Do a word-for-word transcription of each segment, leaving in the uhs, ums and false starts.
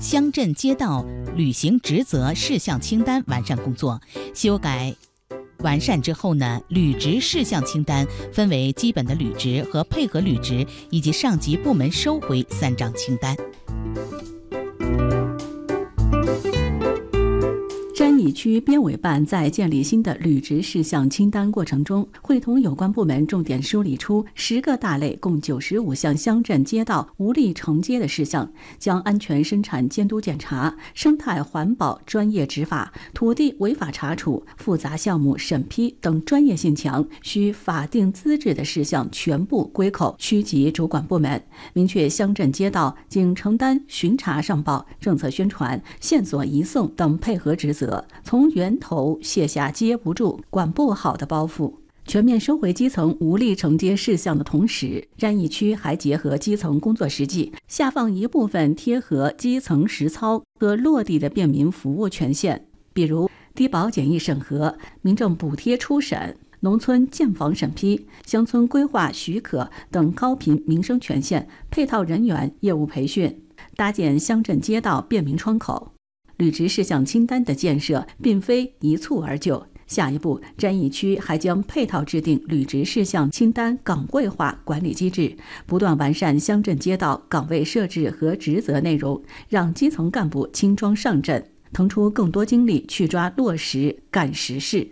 乡镇街道履行职责事项清单完善工作。修改完善之后呢，履职事项清单分为基本的履职和配合履职以及上级部门收回三张清单。 沾益区编委办在建立新的履职事项清单过程中，会同有关部门重点梳理出十个大类共九十五项乡镇街道无力承接的事项，将安全生产监督检查、生态环保专业执法、土地违法查处、复杂项目审批等专业性强、需法定资质的事项全部归扣区级主管部门，明确乡镇街道仅承担巡查上报、政策宣传、线索移送等配合职责，从源头卸下接不住、管不好的包袱。全面收回基层无力承接事项的同时，沾益区还结合基层工作实际，下放一部分贴合基层实操和落地的便民服务权限，比如低保简易审核、民政补贴初审、农村建房审批、乡村规划许可等高频民生权限，配套人员业务培训，搭建乡镇街道便民窗口。履职事项清单的建设并非一蹴而就，下一步沾益区还将配套制定履职事项清单岗位化管理机制，不断完善乡镇街道岗位设置和职责内容，让基层干部轻装上阵，腾出更多精力去抓落实干实事。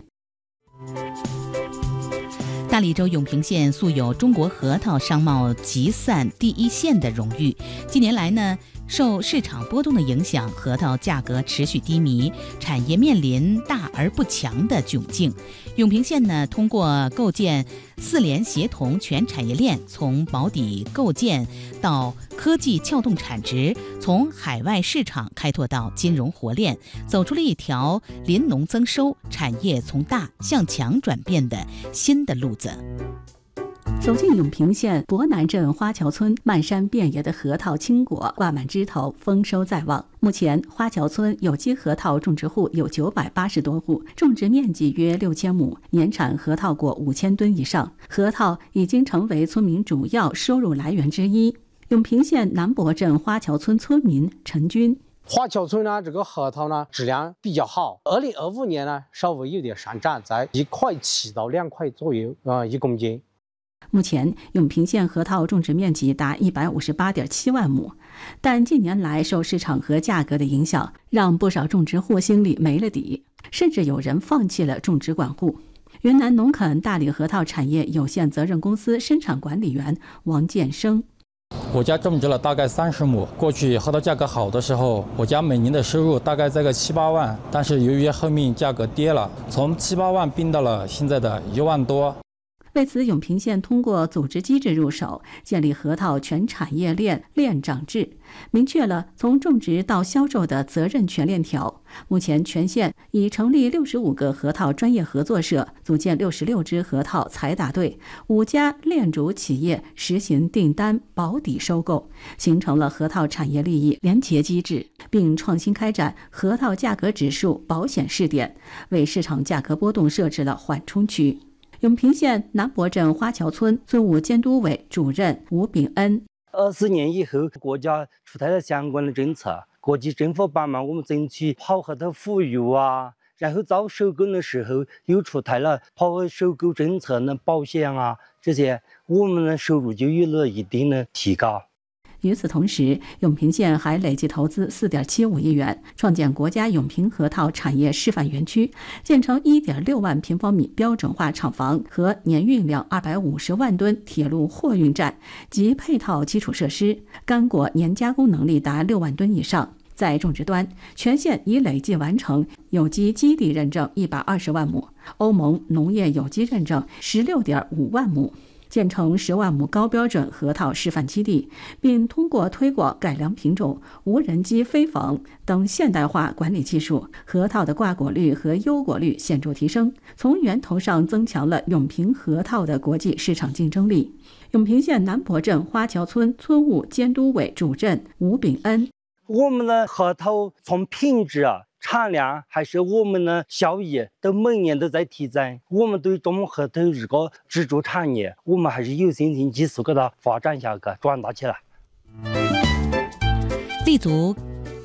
大理州永平县素有中国核桃商贸集散第一线的荣誉，近年来呢，受市场波动的影响，核桃价格持续低迷，产业面临大而不强的窘境。永平县呢，通过构建四联协同全产业链，从保底构建到科技撬动产值，从海外市场开拓到金融活链，走出了一条林农增收、产业从大向强转变的新的路子。 走进永平县博南镇花桥村，漫山遍野的核桃青果挂满枝头，丰收在望。目前花桥村有机核桃种植户有九百八十多户，种植面积约六千亩，年产核桃果五千吨以上，核桃已经成为村民主要收入来源之一。永平县南博镇花桥村村民陈军， 花桥村呢，这个核桃呢质量比较好。二零二五年呢，稍微有点上涨，在一块七到两块左右啊、呃，一公斤。 目前永平县核桃种植面积达一百五十八点七万亩，但近年来受市场和价格的影响，让不少种植户心里没了底，甚至有人放弃了种植管护。云南农垦大理核桃产业有限责任公司生产管理员王建生。 我家种植了大概三十亩，过去核桃价格好的时候，我家每年的收入大概在个七八万，但是由于后面价格跌了，从七八万变到了现在的一万多。 为此，永平县通过组织机制入手，建立核桃全产业链链长制，明确了从种植到销售的责任全链条。目前，全县已成立六十五个核桃专业合作社，组建六十六支核桃采打队，五家链主企业实行订单保底收购，形成了核桃产业利益连结机制，并创新开展核桃价格指数保险试点，为市场价格波动设置了缓冲区。永平县南博镇花桥村村务监督委主任吴炳恩， 二十年以后，国家出台了相关的政策，国际政府帮忙我们争取跑核桃富裕啊，然后遭收购的时候又出台了跑核收购政策的保险啊，这些我们的收入就有了一定的提高。 与此同时，永平县还累计投资 四点七五亿元，创建国家永平核桃产业示范园区，建成 一点六万平方米标准化厂房和年运量二百五十万吨铁路货运站及配套基础设施，干果年加工能力达六万吨以上。在种植端，全县已累计完成有机基地认证一百二十万亩，欧盟农业有机认证 十六点五万亩。建成十万亩高标准核桃示范基地，并通过推广改良品种、无人机飞防等现代化管理技术，核桃的挂果率和优果率显著提升，从源头上增强了永平核桃的国际市场竞争力。永平县南博镇花桥村村务监督委主任吴炳恩， 我们的核桃从品质啊、产量还是我们的效益都每年都在提升，我们对种核桃这个支柱产业，我们还是有信心继续给它发展下去、壮大起来。 立足